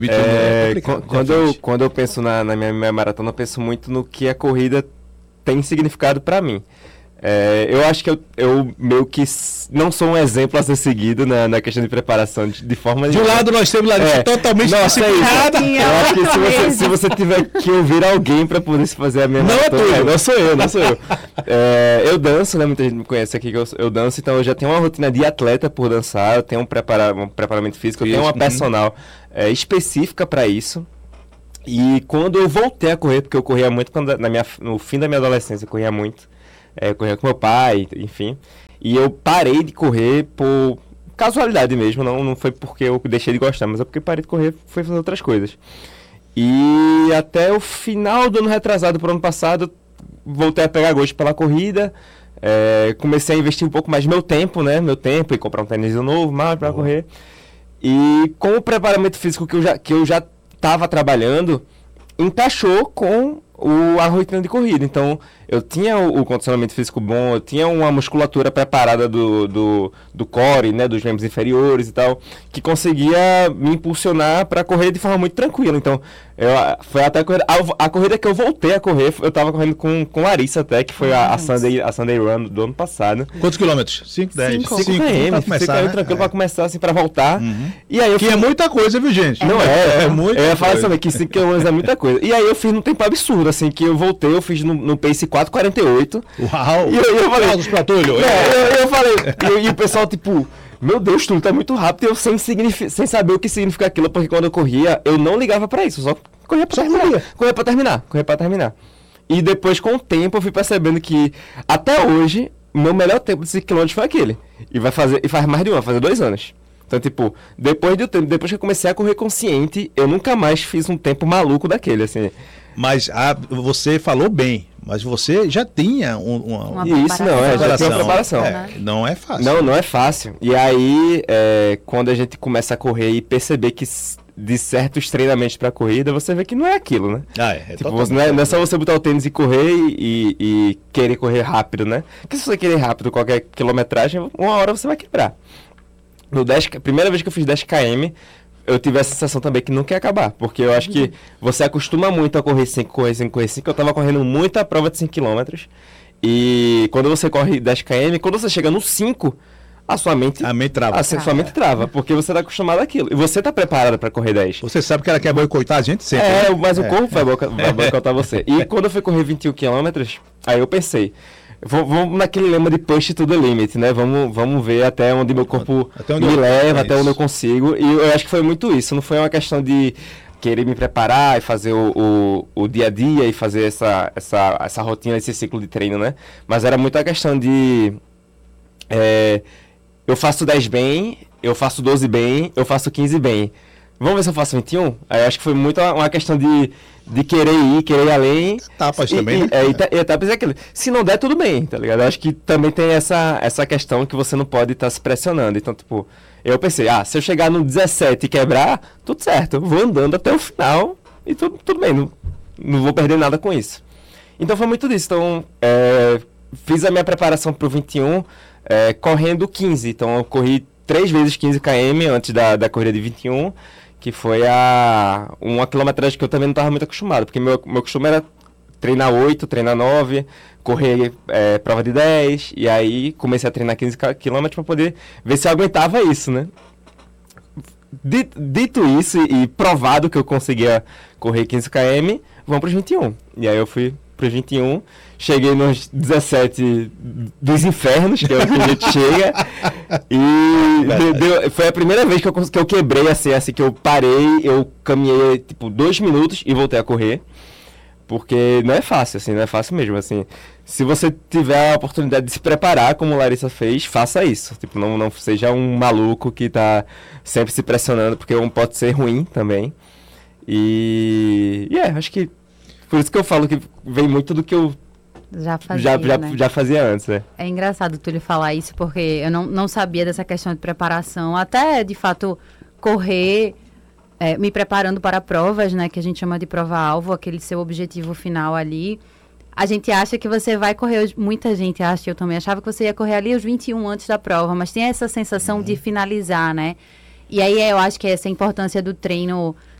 Quando eu penso na minha maratona, eu penso muito no que a corrida tem significado para mim. Eu acho que eu meio que não sou um exemplo a ser seguido na questão de preparação de forma de um lado nós temos Larissa totalmente disciplinada. Eu acho que se você tiver que ouvir alguém para poder se fazer a minha maratona, não sou eu. Eu danço, né? Muita gente me conhece aqui que eu danço, então eu já tenho uma rotina de atleta por dançar, eu tenho um preparamento físico, eu tenho uma personal específica para isso. E quando eu voltei a correr, porque eu corria muito no fim da minha adolescência, eu corria muito. Eu corria com meu pai, enfim. E eu parei de correr por casualidade mesmo, não foi porque eu deixei de gostar, mas é porque parei de correr, fui fazer outras coisas. E até o final do ano retrasado, pro ano passado, voltei a pegar gosto pela corrida, comecei a investir um pouco mais meu tempo, e comprar um tênis novo, mais para correr. E com o preparamento físico que eu já estava trabalhando, encaixou com a rotina de corrida. Então, eu tinha o condicionamento físico bom, eu tinha uma musculatura preparada do core, né, dos membros inferiores e tal, que conseguia me impulsionar para correr de forma muito tranquila. Então, foi até a corrida que eu voltei a correr, eu estava correndo com Larissa até, que foi a Sunday Run do ano passado. Quantos quilômetros? 5, 10? 5 km, tranquilo para começar, assim, para voltar. E aí é muita coisa, viu, gente? Não é muita coisa. Eu ia falar também que 5 km é muita coisa. E aí eu fiz num tempo absurdo, assim, que eu voltei, eu fiz no pace 4:48. Uau! E eu falei... eu falei... E o pessoal, tipo... Meu Deus, tudo tá muito rápido. E eu sem saber o que significa aquilo, porque quando eu corria, eu não ligava pra isso. Eu só corria pra terminar. E depois, com o tempo, eu fui percebendo que, até hoje, o meu melhor tempo de 5 km foi aquele. E faz mais de vai fazer 2 anos. Então, tipo, depois que eu comecei a correr consciente, eu nunca mais fiz um tempo maluco daquele, assim. Mas você falou bem, mas você já tinha uma isso, já tinha uma preparação. Não é fácil. Não é fácil. E aí, quando a gente começa a correr e perceber que de certos treinamentos para corrida, você vê que não é aquilo, né? Tipo, não é só você botar o tênis e correr e querer correr rápido, né? Porque se você querer rápido qualquer quilometragem, uma hora você vai quebrar. Primeira vez que eu fiz 10 km, eu tive a sensação também que não quer acabar, porque eu acho que você acostuma muito a correr 5, eu tava correndo muita prova de 5 km, e quando você corre 10 km, quando você chega no 5, a sua mente trava. Sua mente trava, porque você tá acostumado àquilo, e você tá preparado para correr 10. Você sabe que ela quer boicotar a gente sempre. Mas o corpo vai boicotar você. E quando eu fui correr 21 km, aí eu pensei... Vamos naquele lema de push to the limit, né? Vamos ver até onde meu corpo me leva, até onde eu consigo. E eu acho que foi muito isso. Não foi uma questão de querer me preparar e fazer o dia a dia e fazer essa rotina, esse ciclo de treino, né? Mas era muito a questão de... eu faço 10 bem, eu faço 12 bem, eu faço 15 bem. Vamos ver se eu faço 21? Aí acho que foi muito uma questão de querer ir além. Etapas também, né? Etapas é aquilo. Se não der, tudo bem, tá ligado? Eu acho que também tem essa questão que você não pode estar se pressionando. Então, tipo, eu pensei, se eu chegar no 17 e quebrar, tudo certo. Eu vou andando até o final e tudo bem. Não vou perder nada com isso. Então, foi muito disso. Então, fiz a minha preparação pro 21 correndo 15. Então, eu corri 3 vezes 15 km antes da corrida de 21, que foi uma quilometragem que eu também não estava muito acostumado, porque meu costume era treinar 8, treinar 9, correr prova de 10, e aí comecei a treinar 15 km para poder ver se eu aguentava isso, né? Dito isso e provado que eu conseguia correr 15 km, vamos para os 21. E aí eu fui para os 21, cheguei nos 17 dos infernos, que é o que a gente chega, e foi a primeira vez que eu quebrei, assim, que eu parei, eu caminhei, tipo, 2 minutos e voltei a correr, porque não é fácil, assim, não é fácil mesmo, assim. Se você tiver a oportunidade de se preparar, como a Larissa fez, faça isso. Tipo, não seja um maluco que tá sempre se pressionando, porque pode ser ruim também. Acho que por isso que eu falo que vem muito do que eu já fazia antes. É engraçado Túlio falar isso, porque eu não sabia dessa questão de preparação. Até, de fato, correr, me preparando para provas, né, que a gente chama de prova-alvo, aquele seu objetivo final ali. A gente acha que você vai correr, muita gente acha, eu também achava que você ia correr ali os 21 antes da prova, mas tem essa sensação de finalizar, né? E aí eu acho que essa importância do treino